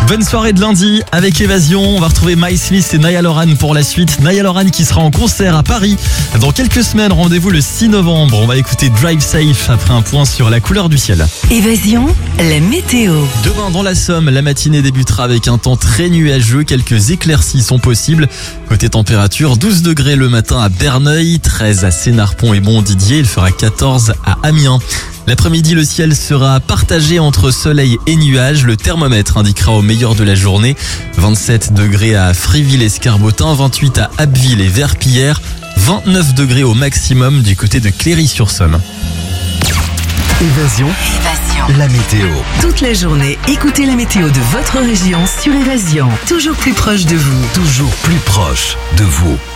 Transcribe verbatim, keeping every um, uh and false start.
Bonne soirée de lundi avec Évasion. On va retrouver Miles Smith et Niall Horan pour la suite. Niall Horan qui sera en concert à Paris dans quelques semaines. Rendez-vous le six novembre. On va écouter Drive Safe après un point sur la couleur du ciel. Évasion, la météo. Demain dans la Somme, la matinée débutera avec un temps très nuageux. Quelques éclaircies sont possibles. Côté température, douze degrés le matin à Berneuil, treize à Sénarpont et Montdidier. Il fera quatorze à Amiens. L'après-midi, le ciel sera partagé entre soleil et nuages. Le thermomètre indiquera au meilleur de la journée vingt-sept degrés à Friville-Escarbotin, vingt-huit à Abbeville et Verpillière, vingt-neuf degrés au maximum du côté de Cléry-sur-Somme. Évasion, Évasion. la météo. Toute la journée, écoutez la météo de votre région sur Évasion. Toujours plus proche de vous. Toujours plus proche de vous.